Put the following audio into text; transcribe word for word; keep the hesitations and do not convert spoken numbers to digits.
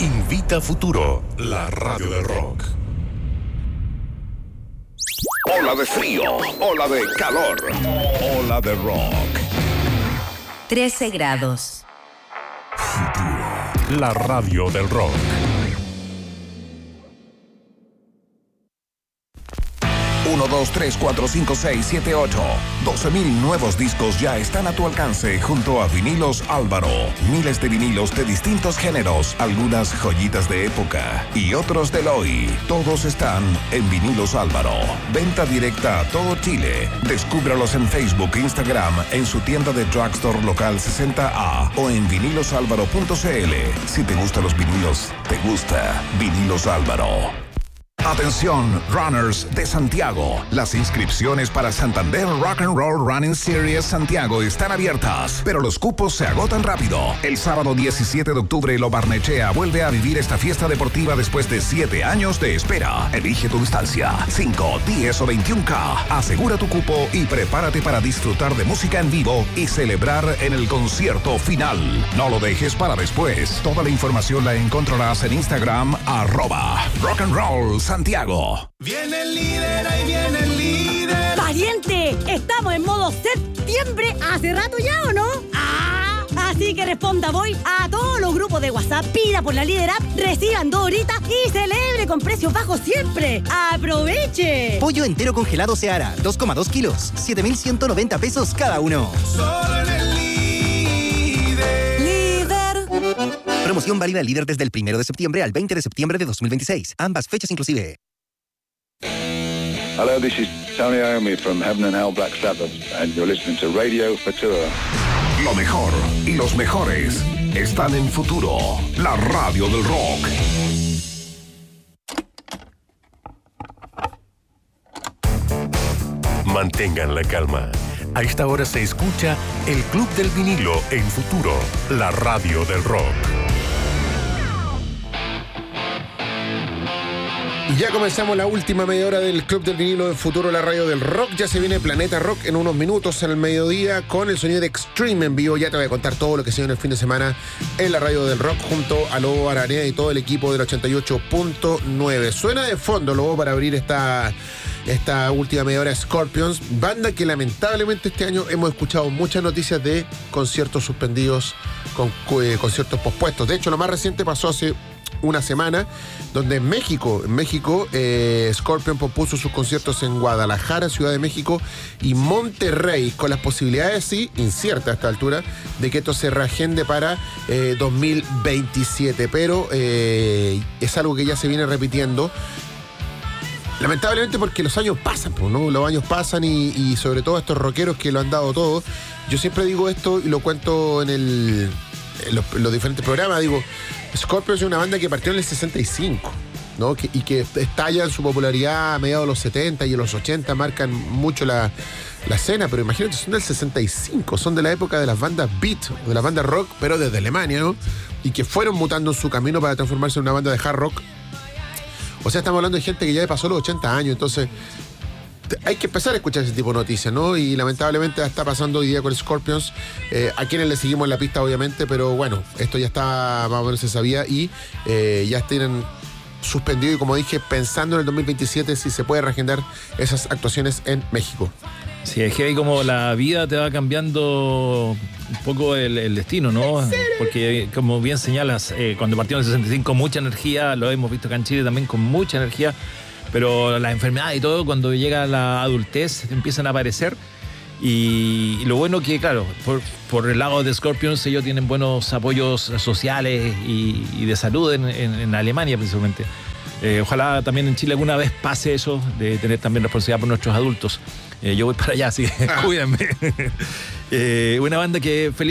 Invita Futuro, la radio del rock. Ola de frío, ola de calor, ola de rock. trece grados. Futuro, la radio del rock. uno, dos, tres, cuatro, cinco, seis, siete, ocho. doce mil nuevos discos ya están a tu alcance junto a Vinilos Álvaro. Miles de vinilos de distintos géneros, algunas joyitas de época y otros del hoy. Todos están en Vinilos Álvaro. Venta directa a todo Chile. Descúbralos en Facebook, Instagram, en su tienda de drugstore local sesenta A o en vinilos álvaro punto c l. Si te gustan los vinilos, te gusta Vinilos Álvaro. Atención, runners de Santiago. Las inscripciones para Santander Rock and Roll Running Series Santiago están abiertas, pero los cupos se agotan rápido. El sábado diecisiete de octubre, Lo Barnechea vuelve a vivir esta fiesta deportiva después de siete años de espera. Elige tu distancia, cinco, diez o veintiún K. Asegura tu cupo y prepárate para disfrutar de música en vivo y celebrar en el concierto final. No lo dejes para después. Toda la información la encontrarás en Instagram, arroba Rock and Roll Santiago. Viene el líder, ahí viene el líder. ¡Pariente! ¿Estamos en modo septiembre hace rato ya o no? ¡Ah! Así que responda voy a todos los grupos de WhatsApp, pida por la Líder App, reciban dos horitas y celebre con precios bajos siempre. ¡Aproveche! Pollo entero congelado Seara, dos coma dos kilos, siete mil ciento noventa pesos cada uno. Solo en el líder. Líder. Promoción válida al líder desde el primero de septiembre al veinte de septiembre de dos mil veintiséis. Ambas fechas inclusive. Hello, this is Tony Iommi from Heaven and Hell Black Sabbath, and you're listening to Radio Futura. Lo mejor y los mejores están en Futuro, la radio del rock. Mantengan la calma. A esta hora se escucha el Club del Vinilo en Futuro, la radio del rock. Y ya comenzamos la última media hora del Club del Vinilo en Futuro, la radio del rock. Ya se viene Planeta Rock en unos minutos al mediodía con el sonido de Extreme en vivo. Ya te voy a contar todo lo que se viene el fin de semana en la radio del rock junto a Lobo Aranea y todo el equipo del ochenta y ocho punto nueve. Suena de fondo, Lobo, para abrir esta... Esta última media hora, Scorpions, banda que lamentablemente este año hemos escuchado muchas noticias de conciertos suspendidos, con eh, conciertos pospuestos. De hecho, lo más reciente pasó hace una semana, donde en México, en México, eh, Scorpion pospuso sus conciertos en Guadalajara, Ciudad de México y Monterrey, con las posibilidades, sí, inciertas a esta altura, de que esto se reagende para eh, dos mil veintisiete. Pero eh, es algo que ya se viene repitiendo. Lamentablemente porque los años pasan, pues, ¿no? Los años pasan y, y sobre todo estos rockeros que lo han dado todo. Yo siempre digo esto y lo cuento en, el, en los, los diferentes programas. Digo, Scorpions es una banda que partió en el sesenta y cinco, ¿no? Que, y que estalla en su popularidad a mediados de los setenta y en los ochenta marcan mucho la, la escena. Pero imagínate, son del sesenta y cinco, son de la época de las bandas beat, de las bandas rock, pero desde Alemania, ¿no? Y que fueron mutando en su camino para transformarse en una banda de hard rock. O sea, estamos hablando de gente que ya pasó los ochenta años, entonces hay que empezar a escuchar ese tipo de noticias, ¿no? Y lamentablemente está pasando hoy día con Scorpions, eh, a quienes le seguimos en la pista, obviamente, pero bueno, esto ya está, más o menos se sabía, y eh, ya tienen suspendido, y como dije, pensando en el dos mil veintisiete si se puede reagendar esas actuaciones en México. Sí, es que como la vida te va cambiando un poco el, el destino, ¿no? Porque como bien señalas, eh, cuando partieron en el sesenta y cinco, mucha energía, lo hemos visto acá en Chile también con mucha energía, pero las enfermedades y todo, cuando llega la adultez, empiezan a aparecer. Y, y lo bueno que, claro, por, por el lado de Scorpions, ellos tienen buenos apoyos sociales y, y de salud en, en, en Alemania principalmente. Eh, ojalá también en Chile alguna vez pase eso, de tener también responsabilidad por nuestros adultos. Eh, yo voy para allá, así que ah. cuídenme. eh, una banda que feliz